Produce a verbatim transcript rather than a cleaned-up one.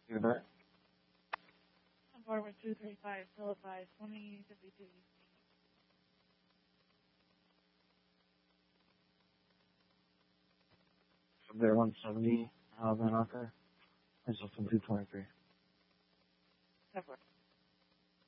You're there? Forward two three five, Philippi, twenty fifty-two. From there, one seventy, uh, Van Arthur. Myself from two twenty-three. Separate.